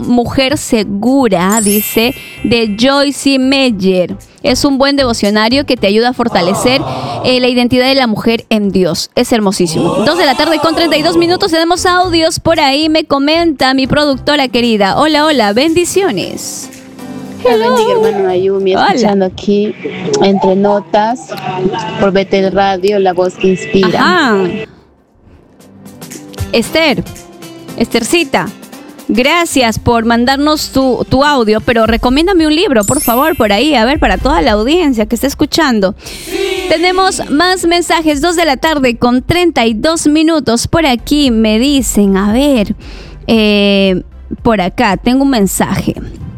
mujer segura, dice, de Joyce Meyer. Es un buen devocionario que te ayuda a fortalecer la identidad de la mujer en Dios. Es hermosísimo. 2:32 tenemos audios por ahí. Me comenta mi productora querida. Hola, hola, bendiciones. Bendiga, hermano Ayumi, escuchando aquí entre notas por Betel Radio, la voz que inspira. Ajá. Esthercita, gracias por mandarnos tu audio, pero recomiéndame un libro, por favor, por ahí, a ver, para toda la audiencia que está escuchando. Tenemos más mensajes, 2:32 por aquí me dicen, a ver, por acá tengo un mensaje.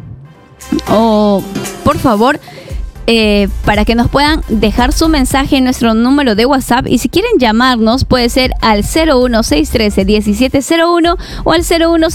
Por favor, para que nos puedan dejar su mensaje en nuestro número de WhatsApp, y si quieren llamarnos puede ser al 01613-1701 o al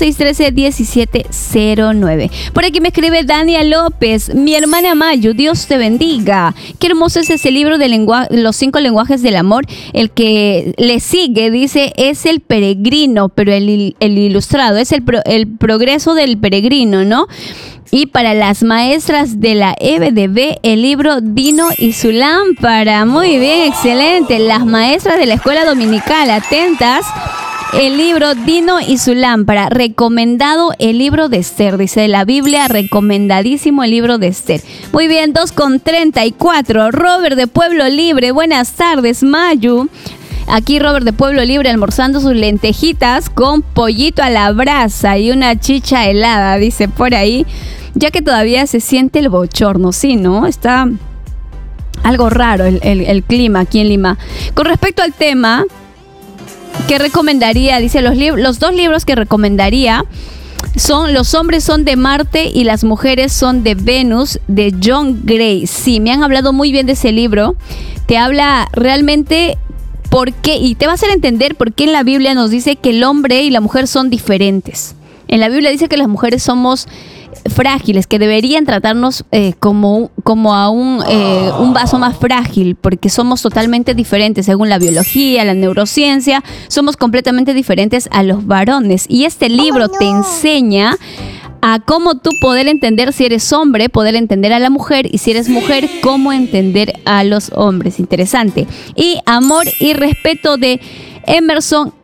01613-1709. Por aquí me escribe Dania López: mi hermana Mayu, Dios te bendiga. Qué hermoso es ese libro de los 5 lenguajes del amor. El que le sigue, dice, es El Peregrino, pero el ilustrado es el progreso del peregrino, ¿no? Y para las maestras de la EBDB, el libro Dino y su lámpara. Muy bien, excelente. Las maestras de la escuela dominical, atentas. El libro Dino y su lámpara. Recomendado el libro de Esther. Dice de la Biblia, recomendadísimo el libro de Esther. Muy bien, 2:34. Robert de Pueblo Libre. Buenas tardes, Mayu. Aquí Robert de Pueblo Libre almorzando sus lentejitas con pollito a la brasa y una chicha helada, dice por ahí, ya que todavía se siente el bochorno, sí, ¿no? Está algo raro el clima aquí en Lima. Con respecto al tema, ¿qué recomendaría? Dice, los 2 libros que recomendaría son Los hombres son de Marte y las mujeres son de Venus, de John Gray. Sí, me han hablado muy bien de ese libro. Te habla realmente por qué, y te va a hacer entender por qué en la Biblia nos dice que el hombre y la mujer son diferentes. En la Biblia dice que las mujeres somos frágiles, que deberían tratarnos como a un vaso más frágil, porque somos totalmente diferentes según la biología, la neurociencia, somos completamente diferentes a los varones. Y este libro te enseña a cómo tú poder entender, si eres hombre, poder entender a la mujer, y si eres mujer, cómo entender a los hombres. Interesante. Y Amor y Respeto de Emerson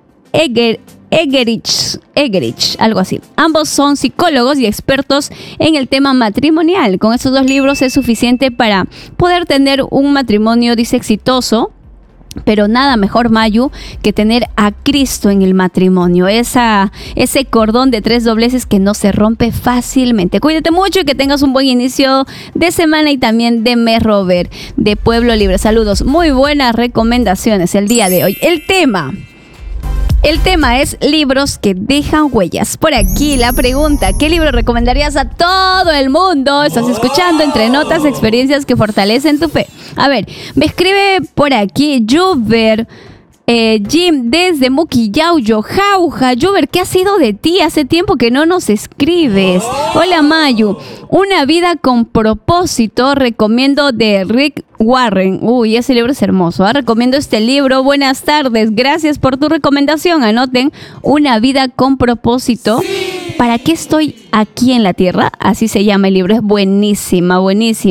Egerich, algo así. Ambos son psicólogos y expertos en el tema matrimonial. Con estos 2 libros es suficiente para poder tener un matrimonio, dice, exitoso. Pero nada mejor, Mayu, que tener a Cristo en el matrimonio. Ese cordón de 3 dobleces que no se rompe fácilmente. Cuídate mucho y que tengas un buen inicio de semana y también de mes, Robert, de Pueblo Libre. Saludos. Muy buenas recomendaciones el día de hoy. El tema es libros que dejan huellas. Por aquí la pregunta: ¿qué libro recomendarías a todo el mundo? Estás escuchando Entre Notas, experiencias que fortalecen tu fe. A ver, me escribe por aquí Juber Jim desde Muquillauyo, Jauja. Juber, ¿qué ha sido de ti? Hace tiempo que no nos escribes. Hola, Mayu. Una vida con propósito, recomiendo, de Rick Warren. Uy, ese libro es hermoso, ¿eh? Recomiendo este libro. Buenas tardes, gracias por tu recomendación. Anoten, Una vida con propósito. ¿Para qué estoy aquí en la tierra? Así se llama el libro. Es buenísima.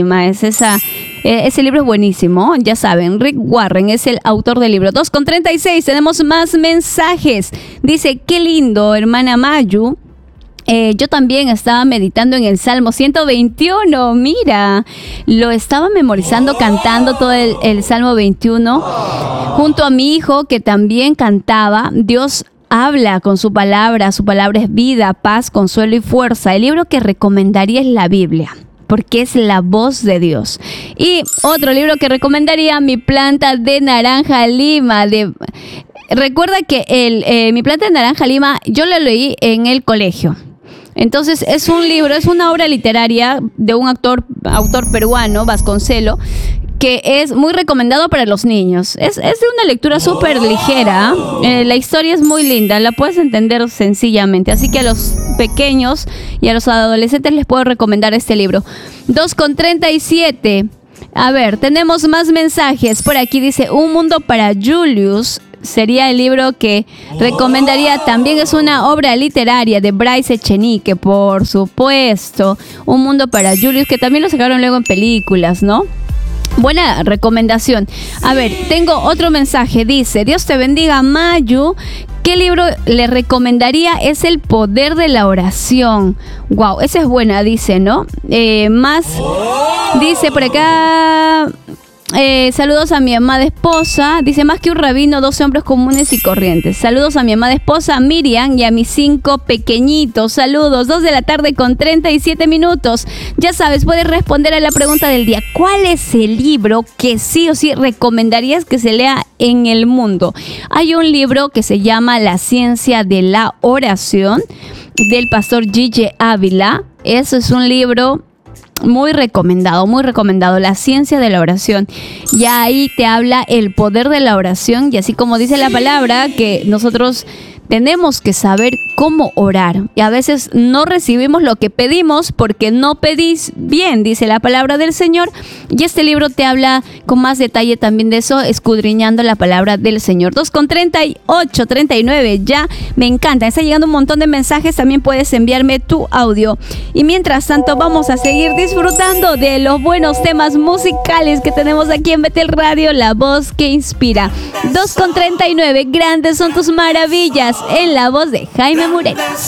Ese libro es buenísimo. Ya saben, Rick Warren es el autor del libro. 2:36, tenemos más mensajes. Dice, qué lindo, hermana Mayu. Yo también estaba meditando en el Salmo 121, mira, lo estaba memorizando, cantando todo el Salmo 21, junto a mi hijo que también cantaba. Dios habla con su palabra es vida, paz, consuelo y fuerza. El libro que recomendaría es la Biblia, porque es la voz de Dios. Y otro libro que recomendaría, Mi planta de naranja lima. Recuerda que Mi planta de naranja lima, yo lo leí en el colegio. Entonces es un libro, es una obra literaria de un autor peruano, Vasconcelo, que es muy recomendado para los niños. Es de una lectura súper ligera. La historia es muy linda, la puedes entender sencillamente. Así que a los pequeños y a los adolescentes les puedo recomendar este libro. 2:37. A ver, tenemos más mensajes. Por aquí dice, Un mundo para Julius. sería el libro que recomendaría. También es una obra literaria de Bryce Echenique, por supuesto. Un mundo para Julius, que también lo sacaron luego en películas, ¿no? Buena recomendación. A ver, tengo otro mensaje. Dice: Dios te bendiga, Mayu. ¿Qué libro le recomendaría? Es El poder de la oración. Wow, esa es buena, dice, ¿no? Más, dice por acá... saludos a mi amada esposa. Dice: más que un rabino, 12 hombres comunes y corrientes. Saludos a mi amada esposa Miriam y a mis 5 pequeñitos. Saludos, 2 de la tarde con 37 minutos. Ya sabes, puedes responder a la pregunta del día. ¿Cuál es el libro que sí o sí recomendarías que se lea en el mundo? Hay un libro que se llama La ciencia de la oración, del pastor Gigi Ávila. Eso es un libro muy recomendado, La ciencia de la oración. Y ahí te habla el poder de la oración, y así como dice la palabra, que nosotros tenemos que saber cómo orar. Y a veces no recibimos lo que pedimos porque no pedís bien, dice la palabra del Señor. Y este libro te habla con más detalle también de eso, escudriñando la palabra del Señor. 2:38, 39, ya me encanta. Está llegando un montón de mensajes, también puedes enviarme tu audio. Y mientras tanto vamos a seguir disfrutando de los buenos temas musicales que tenemos aquí en Betel Radio, la voz que inspira. 2:39, grandes son tus maravillas, en la voz de Jaime Mureles.